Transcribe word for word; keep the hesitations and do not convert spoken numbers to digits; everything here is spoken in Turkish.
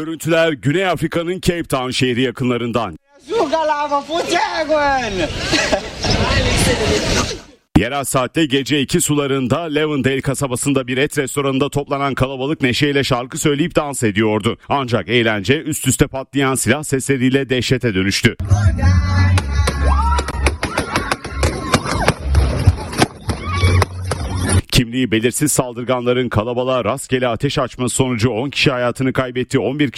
Görüntüler Güney Afrika'nın Cape Town şehri yakınlarından. Yerel saatte gece iki sularında Lavendale kasabasında bir et restoranında toplanan kalabalık neşeyle şarkı söyleyip dans ediyordu. Ancak eğlence üst üste patlayan silah sesleriyle dehşete dönüştü. Kimliği belirsiz saldırganların kalabalığa rastgele ateş açması sonucu on kişi hayatını kaybetti, on bir kişi